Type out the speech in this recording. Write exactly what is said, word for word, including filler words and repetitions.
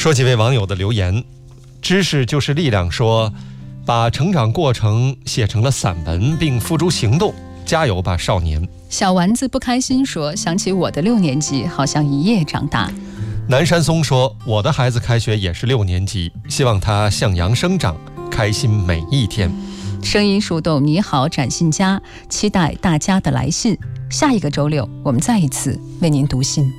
说几位网友的留言，知识就是力量说，把成长过程写成了散文并付诸行动，加油吧少年。 小丸子不开心说，想起我的六年级好像一夜长大。 南山松说，我的孩子开学也是六年级，希望他向阳生长，开心每一天。 声音树洞，你好展信佳，期待大家的来信。下一个周六我们再一次为您读信。